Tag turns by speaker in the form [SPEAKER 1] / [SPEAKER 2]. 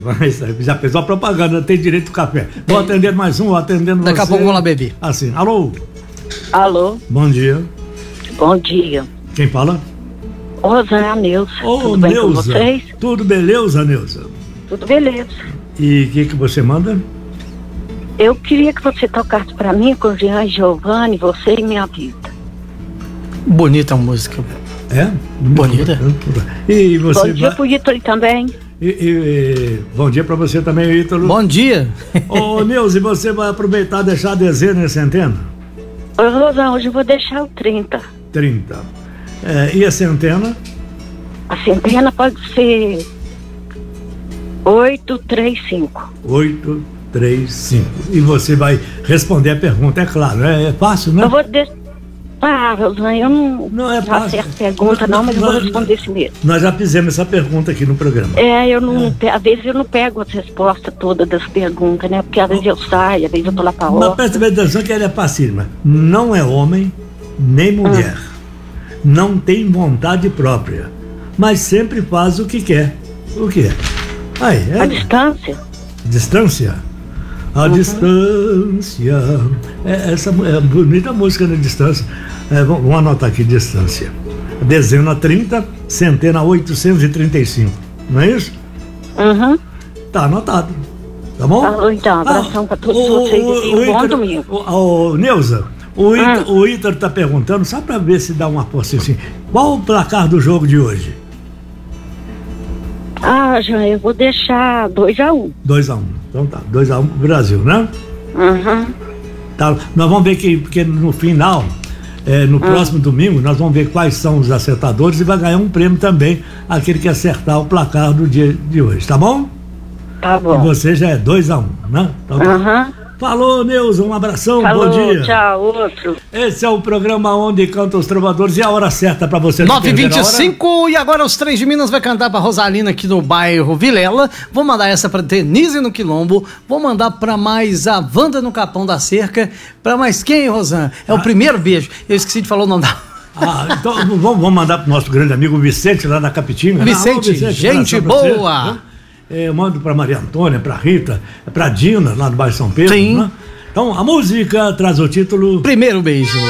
[SPEAKER 1] Mas já fez uma propaganda, tem direito ao café. Vou atendendo mais um, vou atendendo
[SPEAKER 2] Daqui
[SPEAKER 1] você.
[SPEAKER 2] a pouco vou lá beber.
[SPEAKER 1] Assim, alô?
[SPEAKER 3] Alô?
[SPEAKER 1] Bom dia.
[SPEAKER 3] Bom dia.
[SPEAKER 1] Quem fala?
[SPEAKER 3] Rosana Neuza.
[SPEAKER 1] Ô,
[SPEAKER 3] Tudo bem com
[SPEAKER 1] Neuza.
[SPEAKER 3] vocês?
[SPEAKER 1] Tudo beleza, Neuza?
[SPEAKER 3] Tudo beleza.
[SPEAKER 1] E o que você manda?
[SPEAKER 3] Eu queria que você tocasse pra mim com Jean Giovanni, Você e Minha Vida.
[SPEAKER 2] Bonita a música.
[SPEAKER 1] É?
[SPEAKER 2] Bonita.
[SPEAKER 1] E você
[SPEAKER 3] Bom dia pro Ítalo também.
[SPEAKER 1] Bom dia pra você também, Ítalo.
[SPEAKER 2] Bom dia.
[SPEAKER 1] Ô, Neuza, e você vai aproveitar e deixar a dezena e a centena?
[SPEAKER 3] Ô, Rosana, hoje eu vou deixar o 30.
[SPEAKER 1] 30. E a centena?
[SPEAKER 3] A centena pode ser 835.
[SPEAKER 1] 835. E você vai responder a pergunta, é claro. É fácil, né?
[SPEAKER 3] Eu vou deixar. Ah, Rosana, eu não
[SPEAKER 1] é fácil.
[SPEAKER 3] acerto pergunta não, mas eu vou responder isso mesmo.
[SPEAKER 1] Nós já fizemos essa pergunta aqui no programa.
[SPEAKER 3] Eu não. Às vezes eu não pego as respostas todas das perguntas, né? Porque às vezes eu saio, às vezes eu tô lá pra
[SPEAKER 1] Mas
[SPEAKER 3] hora.
[SPEAKER 1] presta bem atenção que ela é facílima. Não é homem, nem mulher. Não tem vontade própria. Mas sempre faz o que quer. O que é?
[SPEAKER 3] A distância?
[SPEAKER 1] Distância? A distância. Essa é bonita música da distância. Vamos anotar aqui, distância. Dezena 30, centena 835. Não é isso?
[SPEAKER 3] Uhum.
[SPEAKER 1] Tá anotado. Tá bom?
[SPEAKER 3] Falou então, abração pra todos vocês e um bom domingo.
[SPEAKER 1] Neuza, o Ítalo tá perguntando, só pra ver se dá uma força assim. Qual o placar do jogo de hoje?
[SPEAKER 3] Jean, eu vou deixar 2-1.
[SPEAKER 1] 2-1. Então tá, 2-1 pro Brasil, né?
[SPEAKER 3] Uhum.
[SPEAKER 1] Tá, nós vamos ver porque no final, no próximo domingo, nós vamos ver quais são os acertadores e vai ganhar um prêmio também, aquele que acertar o placar do dia de hoje, tá bom?
[SPEAKER 3] Tá bom.
[SPEAKER 1] E você já é 2-1, né? Então, Falou, Neuza, um abração,
[SPEAKER 3] Falou,
[SPEAKER 1] bom dia.
[SPEAKER 3] Tchau, outro.
[SPEAKER 1] Esse é o programa Onde Cantam os Trovadores e a hora certa pra você.
[SPEAKER 2] 9h25 e agora os Três de Minas vai cantar pra Rosalina aqui no bairro Vilela. Vou mandar essa pra Denise no Quilombo. Vou mandar pra mais a Wanda no Capão da Cerca. Pra mais quem, Rosana? É o primeiro beijo. Eu esqueci de falar o nome da...
[SPEAKER 1] Então vamos mandar pro nosso grande amigo Vicente lá na Capitinga.
[SPEAKER 2] Vicente, gente boa.
[SPEAKER 1] Eu mando pra Maria Antônia, pra Rita, pra Dina, lá do bairro São Pedro.
[SPEAKER 2] Sim.
[SPEAKER 1] Né? Então, a música traz o título...
[SPEAKER 2] Primeiro beijo.